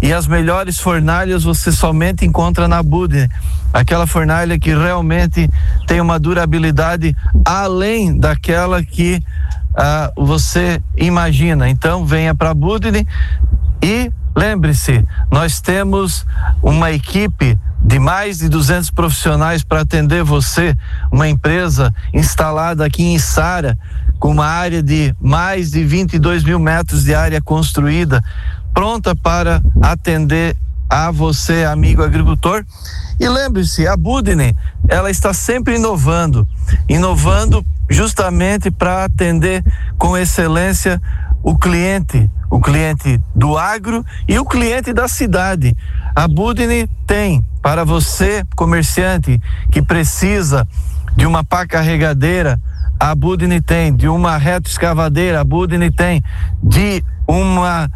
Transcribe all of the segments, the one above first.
E as melhores fornalhas você somente encontra na Budner. Aquela fornalha que realmente tem uma durabilidade além daquela que você imagina. Então venha para a Budner e lembre-se, nós temos uma equipe de mais de 200 profissionais para atender você, uma empresa instalada aqui em Içara, com uma área de mais de 22 mil metros de área construída, pronta para atender a você, amigo agricultor. E lembre-se, a Budner, ela está sempre inovando justamente para atender com excelência o cliente do agro e o cliente da cidade. A Budner tem para você, comerciante, que precisa de uma pá carregadeira, a Budner tem; de uma retroescavadeira, a Budner tem; de uma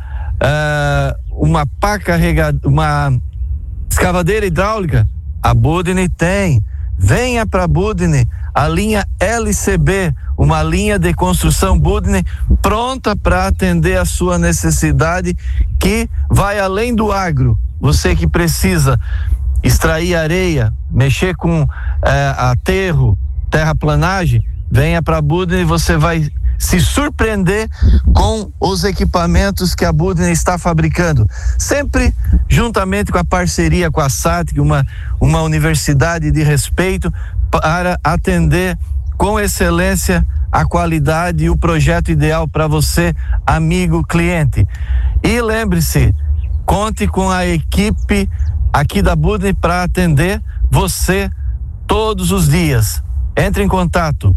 pá carregadora, uma escavadeira hidráulica, a Budner tem. Venha para a Budner, a linha LCB, uma linha de construção Budner pronta para atender a sua necessidade, que vai além do agro. Você que precisa extrair areia, mexer com aterro, terraplanagem, venha para a Budner e você vai se surpreender com os equipamentos que a Budner está fabricando, sempre juntamente com a parceria com a SATIC, uma universidade de respeito, para atender com excelência a qualidade e o projeto ideal para você, amigo cliente. E lembre-se, conte com a equipe aqui da Budner para atender você todos os dias. Entre em contato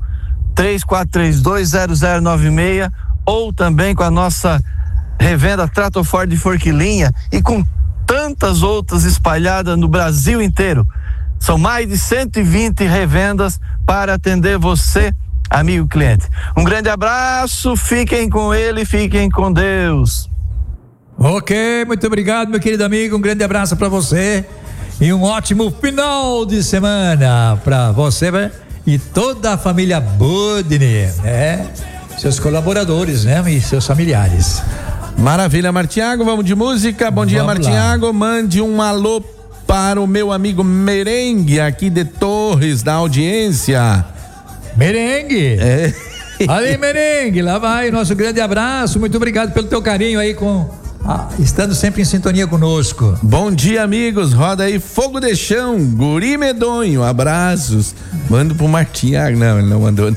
34320096 ou também com a nossa revenda Trator Ford de Forquilinha, e com tantas outras espalhadas no Brasil inteiro. São mais de 120 revendas para atender você, amigo cliente. Um grande abraço, fiquem com ele, fiquem com Deus. Ok, muito obrigado, meu querido amigo, um grande abraço para você e um ótimo final de semana para você e toda a família Budner, seus colaboradores, e seus familiares. Maravilha, Martiago, vamos de música. Bom dia, Martiago. Mande um alô para o meu amigo Merengue, aqui de Torres, da audiência. Merengue? Ali, Merengue, lá vai nosso grande abraço, muito obrigado pelo teu carinho aí estando sempre em sintonia conosco. Bom dia, amigos, roda aí Fogo de Chão, Guri Medonho, abraços. Mando pro Martiago. Não, ele não mandou.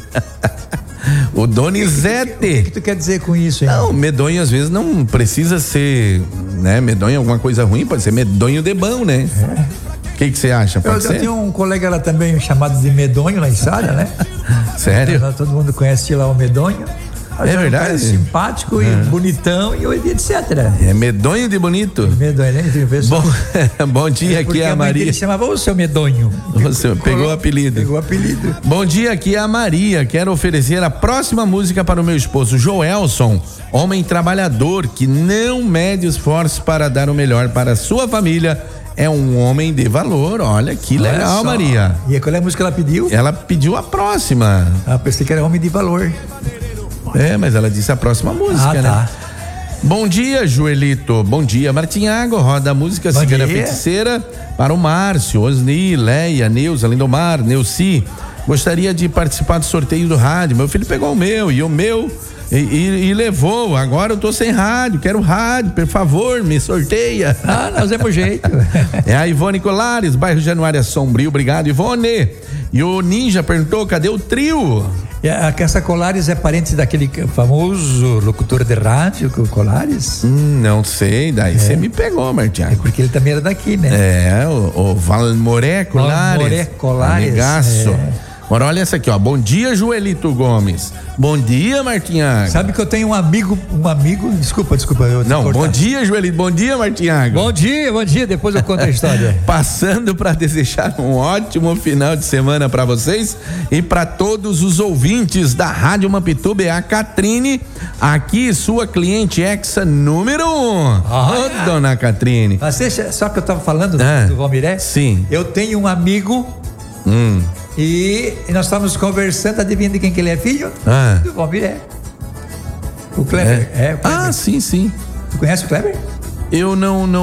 O Donizete. O que tu quer dizer com isso, hein? Não, medonho às vezes não precisa ser, medonho alguma coisa ruim, pode ser medonho de bom, né? O que você acha? Pode ser? Eu tenho um colega lá também chamado de Medonho lá em Içara, né? Sério? Todo mundo conhece lá o Medonho. É verdade. Simpático e bonitão e etc. É medonho de bonito. Medonho, né? Bom dia, aqui é a Maria. Ele chamava o seu Medonho. Você pegou o apelido. Bom dia, aqui é a Maria. Quero oferecer a próxima música para o meu esposo Joelson, homem trabalhador que não mede esforços para dar o melhor para a sua família. É um homem de valor. Olha que legal, Maria. E qual é a música que ela pediu? Ela pediu a próxima. Pensei que era homem de valor. Mas ela disse a próxima música, né? Bom dia, Joelito. Bom dia, Martinhago. Roda a música Cigana Feiticeira para o Márcio, Osni, Leia, Neuza, Lindomar, Neuci. Gostaria de participar do sorteio do rádio. Meu filho pegou o meu e o meu e levou. Agora eu tô sem rádio, quero rádio, por favor, me sorteia. Nós é por jeito. É a Ivone Colares, bairro Januária Sombrio. Obrigado, Ivone. E o Ninja perguntou, cadê o trio? Essa Colares é parente daquele famoso locutor de rádio, Colares? Não sei, daí você me pegou, Martiago. Porque ele também era daqui, né? O Valmoré Colares. Valmoré Colares. Amigaço. Agora olha essa aqui, ó. Bom dia, Joelito Gomes. Bom dia, Martinhago. Sabe que eu tenho um amigo. Desculpa. Bom dia, Joelito. Bom dia, Martinhago. Bom dia. Depois eu conto a história. Passando para desejar um ótimo final de semana para vocês e para todos os ouvintes da Rádio Mampituba. É a Catrine, aqui, sua cliente Hexa número 1. Dona Catrine. Só que eu tava falando do Valmiré? Sim. Eu tenho um amigo. E nós estávamos conversando, adivinha de quem que ele é filho? Do Valmiré. O Kleber. Sim. Tu conhece o Kleber? Eu não